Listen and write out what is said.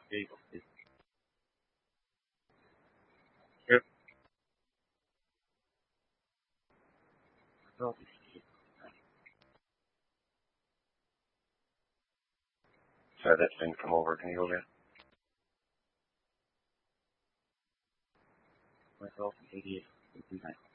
Vehicle, please. Yep. Result is sorry, that didn't come over. Can you go again? Result 88.